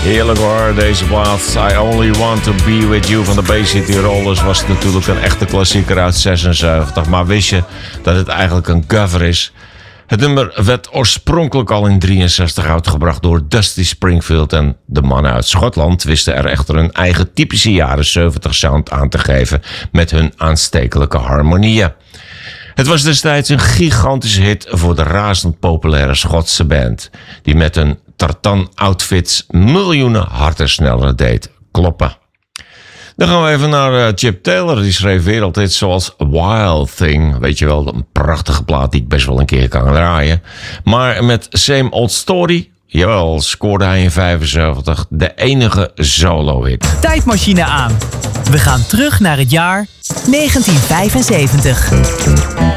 Heerlijk hoor, deze plaat. I Only Want To Be With You van de Bay City Rollers was natuurlijk een echte klassieker uit 76. Maar wist je dat het eigenlijk een cover is? Het nummer werd oorspronkelijk al in 63 uitgebracht door Dusty Springfield en de mannen uit Schotland wisten er echter een eigen typische jaren 70 sound aan te geven met hun aanstekelijke harmonieën. Het was destijds een gigantische hit voor de razend populaire Schotse band, die met hun tartan outfits miljoenen harten sneller deed kloppen. Dan gaan we even naar Chip Taylor. Die schreef wereldhits zoals Wild Thing. Weet je wel, een prachtige plaat die ik best wel een keer kan draaien. Maar met Same Old Story, jawel, scoorde hij in 75 de enige solo-hit. Tijdmachine aan. We gaan terug naar het jaar 1975.